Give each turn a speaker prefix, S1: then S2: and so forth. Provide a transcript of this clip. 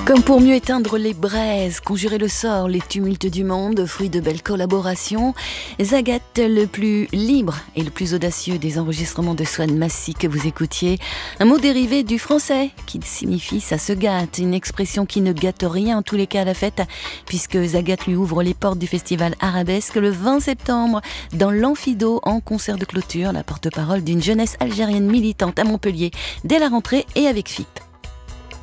S1: Comme pour mieux éteindre les braises, conjurer le sort, les tumultes du monde, fruit de belles collaborations, Zagat, le plus libre et le plus audacieux des enregistrements de Swan Massy que vous écoutiez, un mot dérivé du français qui signifie ça se gâte, une expression qui ne gâte rien en tous les cas à la fête, puisque Zagat lui ouvre les portes du festival Arabesque le 20 septembre dans l'Amphido en concert de clôture, la porte-parole d'une jeunesse algérienne militante à Montpellier dès la rentrée et avec FIP.